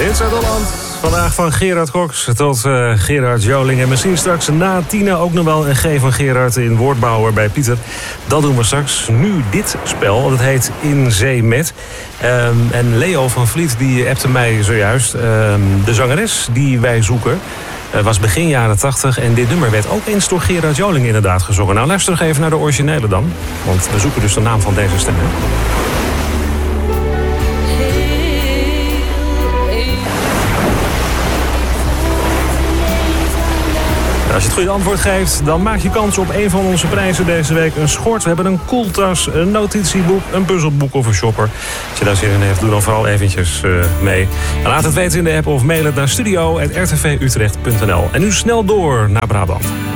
Hits uit Holland. Vandaag van Gerard Cox tot Gerard Joling. En misschien straks na 10 ook nog wel een G van Gerard in Woordbouwer bij Pieter. Dat doen we straks. Nu dit spel, dat heet In Zee Met. En Leo van Vliet die appte mij zojuist. De zangeres die wij zoeken was begin jaren 80. En dit nummer werd ook eens door Gerard Joling inderdaad gezongen. Nou, luister nog even naar de originele dan. Want we zoeken dus de naam van deze stem. Als je het goede antwoord geeft, dan maak je kans op een van onze prijzen deze week. Een schort, we hebben een koeltas, een notitieboek, een puzzelboek of een shopper. Als je daar zin in heeft, doe dan vooral eventjes mee. En laat het weten in de app of mail het naar studio@rtvutrecht.nl. En nu snel door naar Brabant.